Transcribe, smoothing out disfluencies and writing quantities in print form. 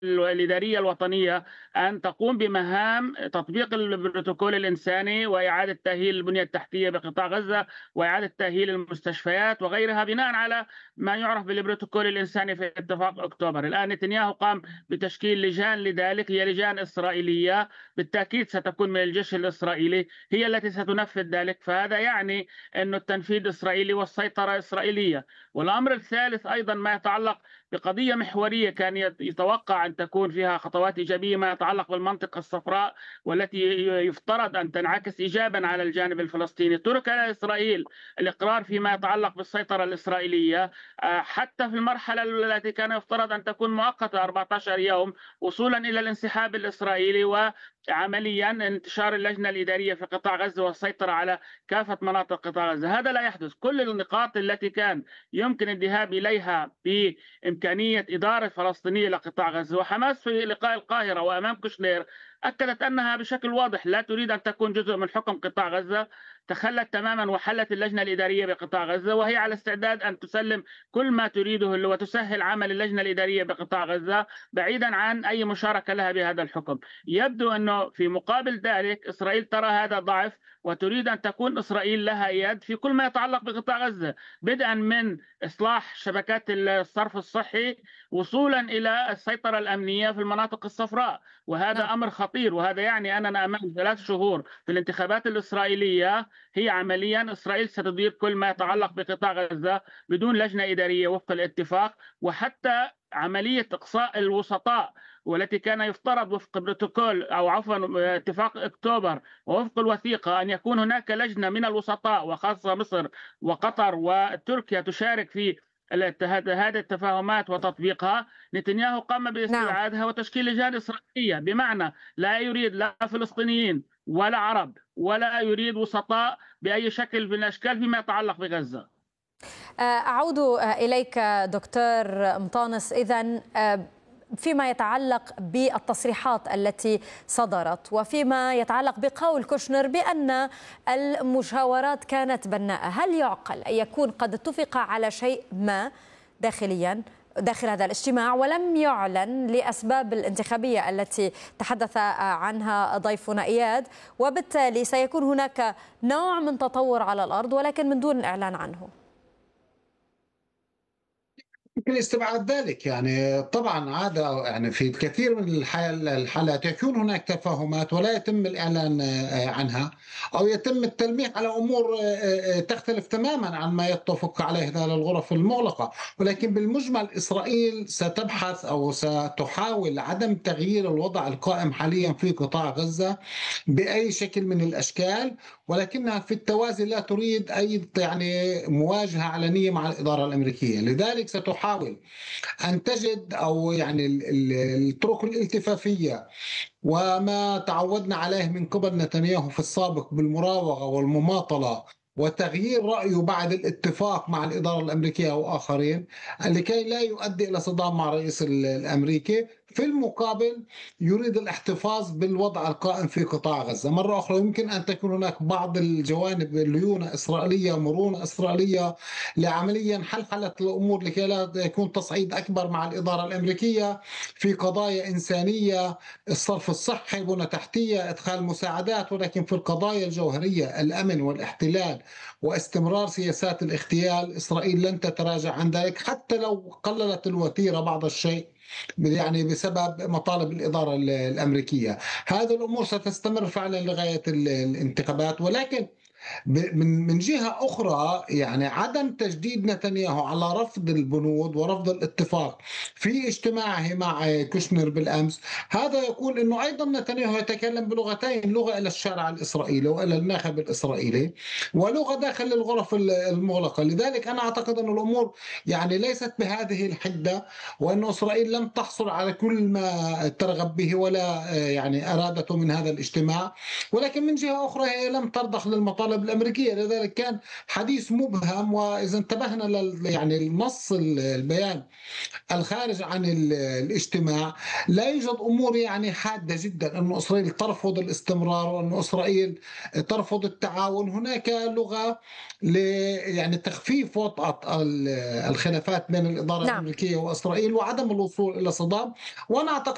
الإدارية الوطنية أن تقوم بمهام تطبيق البروتوكول الإنساني وإعادة تأهيل البنية التحتية بقطاع غزة وإعادة تأهيل المستشفيات وغيرها بناء على ما يعرف بالبروتوكول الإنساني في اتفاق أكتوبر. الآن نتنياهو قام بتشكيل لجان لذلك، هي لجان إسرائيلية بالتأكيد ستكون من الجيش الإسرائيلي، هي التي ستنفذ ذلك. فهذا يعني أن التنفيذ إسرائيلي والسيطرة إسرائيلية. والأمر الثالث أيضا ما يتعلق بقضية محورية كان يتوقع أن تكون فيها خطوات إيجابية، ما يتعلق بالمنطقة الصفراء والتي يفترض أن تنعكس إيجابا على الجانب الفلسطيني. ترك إسرائيل الإقرار فيما يتعلق بالسيطرة الإسرائيلية حتى في المرحلة التي كان يفترض أن تكون مؤقتة 14 يوم، وصولا إلى الانسحاب الإسرائيلي وعمليا انتشار اللجنة الإدارية في قطاع غزة والسيطرة على كافة مناطق قطاع غزة. هذا لا يحدث. كل النقاط التي كان يمكن الذهاب إليها بإمكانية إدارة فلسطينية لقطاع غزة، وحماس في لقاء القاهرة وأمام كوشنير أكدت أنها بشكل واضح لا تريد أن تكون جزء من حكم قطاع غزة، تخلت تماما وحلت اللجنة الإدارية بقطاع غزة، وهي على استعداد أن تسلم كل ما تريده وتسهل عمل اللجنة الإدارية بقطاع غزة بعيدا عن أي مشاركة لها بهذا الحكم. يبدو أنه في مقابل ذلك إسرائيل ترى هذا ضعف وتريد أن تكون إسرائيل لها يد في كل ما يتعلق بقطاع غزة، بدءا من إصلاح شبكات الصرف الصحي وصولا إلى السيطرة الأمنية في المناطق الصفراء. وهذا نعم. أمر خطير، وهذا يعني أننا أمام 3 شهور في الانتخابات الإسرائيلية هي عمليا إسرائيل ستدير كل ما يتعلق بقطاع غزة بدون لجنة إدارية وفق الاتفاق، وحتى عملية إقصاء الوسطاء والتي كان يفترض وفق بروتوكول أو عفوا اتفاق أكتوبر ووفق الوثيقة أن يكون هناك لجنة من الوسطاء وخاصة مصر وقطر وتركيا تشارك في هذه التفاهمات وتطبيقها. نتنياهو قام نعم. باستبعادها وتشكيل لجان إسرائيلية، بمعنى لا يريد لا فلسطينيين ولا عرب ولا يريد وسطاء بأي شكل من الأشكال فيما يتعلق بغزة. أعود إليك دكتور مطانس. إذن فيما يتعلق بالتصريحات التي صدرت وفيما يتعلق بقول كوشنر بأن المشاورات كانت بناءة، هل يعقل أن يكون قد اتفق على شيء ما داخليا داخل هذا الاجتماع ولم يعلن لأسباب الانتخابية التي تحدث عنها ضيفنا إياد، وبالتالي سيكون هناك نوع من تطور على الأرض ولكن من دون الإعلان عنه؟ يمكن استبعاد ذلك، يعني طبعا عادة، يعني في الكثير من الحالات يكون هناك تفاهمات ولا يتم الإعلان عنها، أو يتم التلميح على أمور تختلف تماما عن ما يتفق عليه هذه الغرف المغلقة. ولكن بالمجمل إسرائيل ستبحث أو ستحاول عدم تغيير الوضع القائم حاليا في قطاع غزة بأي شكل من الأشكال، ولكنها في التوازي لا تريد أي يعني مواجهة علنية مع الإدارة الأمريكية. لذلك ستحاول أن تجد أو يعني الطرق الالتفافية وما تعودنا عليه من قبل نتنياهو في السابق بالمراوغة والمماطلة وتغيير رأيه بعد الاتفاق مع الإدارة الأمريكية وآخرين لكي لا يؤدي إلى صدام مع الرئيس الأمريكي. في المقابل يريد الاحتفاظ بالوضع القائم في قطاع غزة. مرة أخرى يمكن أن تكون هناك بعض الجوانب ليونة إسرائيلية، مرونة إسرائيلية لعمليا حلحلة الأمور لكي لا يكون تصعيد أكبر مع الإدارة الأمريكية في قضايا إنسانية، الصرف الصحي، بنى تحتية، إدخال مساعدات. ولكن في القضايا الجوهرية الأمن والاحتلال واستمرار سياسات الاغتيال إسرائيل لن تتراجع عن ذلك حتى لو قللت الوتيرة بعض الشيء، يعني بسبب مطالب الإدارة الأمريكية. هذه الأمور ستستمر فعلا لغاية الانتخابات. ولكن من جهة أخرى يعني عدم تجديد نتنياهو على رفض البنود ورفض الاتفاق في اجتماعه مع كوشنر بالأمس، هذا يقول أنه أيضا نتنياهو يتكلم بلغتين، لغة إلى الشارع الإسرائيلي وإلى الناخب الإسرائيلي، ولغة داخل الغرف المغلقة. لذلك أنا أعتقد أن الأمور يعني ليست بهذه الحدة، وأن إسرائيل لم تحصل على كل ما ترغب به ولا يعني أرادته من هذا الاجتماع. ولكن من جهة أخرى هي لم ترضخ للمطالب الأمريكية، لذلك كان حديث مبهم. وإذا انتبهنا يعني النص البيان الخارج عن الاجتماع لا يوجد أمور يعني حادة جدا أن إسرائيل ترفض الاستمرار وأن إسرائيل ترفض التعاون. هناك لغة يعني تخفيف وطأة الخلافات بين الإدارة نعم. الأمريكية وإسرائيل وعدم الوصول إلى صدام. وأنا أعتقد